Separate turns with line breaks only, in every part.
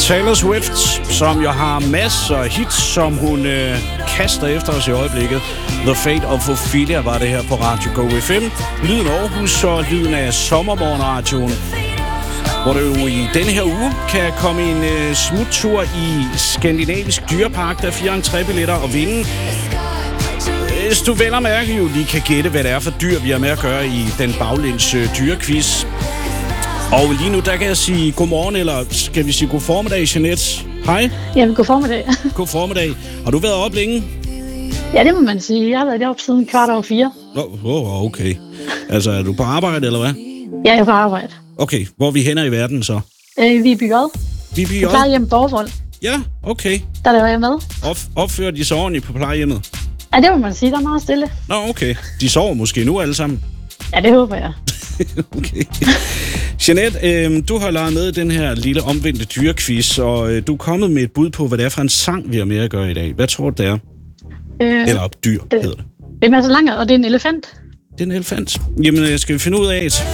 Taylor Swift, som jo har masser af hits, som hun kaster efter os i øjeblikket. The Fate of Ophelia var det her på Radio Go FM. Lyden af Aarhus og lyden af Sommermorgenradioen, hvor du jo i denne her uge kan komme en smuttur i Skandinavisk Dyrepark. Der er 4 entrébilletter og vinde. Hvis du vel og mærke jo lige kan gætte, hvad det er for dyr, vi har med at gøre i den baglæns dyrequiz. Og lige nu, der kan jeg sige godmorgen, eller skal vi sige god formiddag, Jeanette? Hej.
Jamen, god formiddag.
God formiddag. Har du været op længe?
Ja, det må man sige. Jeg har været deroppe siden 4:15.
Okay. Altså, er du på arbejde, eller hvad?
Ja, jeg er på arbejde.
Okay, hvor er vi henne i verden så?
Vi er bygget.
Vi bygget?
På plejehjem Borgvold.
Ja, okay.
Der var jeg med.
Opfører de så ordentligt på plejehjemmet?
Ja, det må man sige. Der er meget stille.
Nå, okay. De sover måske nu alle sammen?
Ja, det håber jeg.
Okay. Jeanette, du har leget med i den her lille omvendte dyrequiz, og du er kommet med et bud på, hvad det er for en sang, vi har med at gøre i dag. Hvad tror du, det er? Eller dyr, hedder det.
Det er Mads Langer, og det er en elefant.
Det er en elefant. Jamen, skal vi finde ud af det?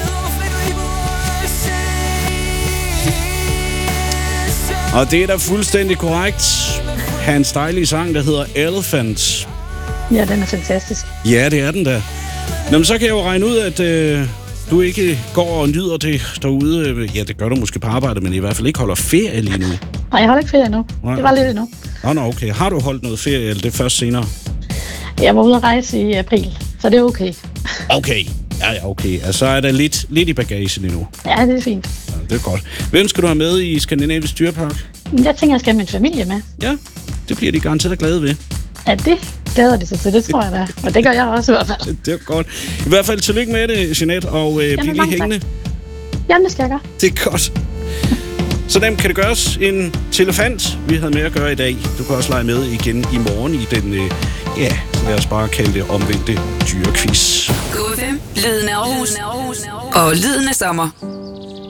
Og det er da fuldstændig korrekt. Hans dejlige sang, der hedder Elephant.
Ja, den er fantastisk.
Ja, det er den da. Nå, men så kan jeg jo regne ud, at du ikke går og nyder det derude. Ja, det gør du måske på arbejde, men i hvert fald ikke holder ferie lige nu.
Nej, jeg holder ikke ferie endnu. Nej. Det var lidt endnu.
Nå, okay. Har du holdt noget ferie, eller det først senere?
Jeg var ude at rejse i april, så det er okay.
Okay. Ja, okay. Altså, er der lidt i bagagen endnu.
Ja, det er fint.
Ja, det er godt. Hvem skal du have med i Skandinavisk Dyrepark?
Jeg tænker, jeg skal have min familie med.
Ja, det bliver de garanteret glade ved.
Ja, det glæder de sig til, det tror jeg da. Og det gør jeg også i hvert fald.
Det er godt. I hvert fald tillykke med det, Jeanette, og bliv lige hængende.
Jamen, det skal jeg gøre.
Det er godt. Så nemt kan det gøres. En telefant, vi havde med at gøre i dag. Du kan også lege med igen i morgen i den, lad os bare kalde det omvendte dyrequiz.
Go FM, lyden af Aarhus og lyden af sommer.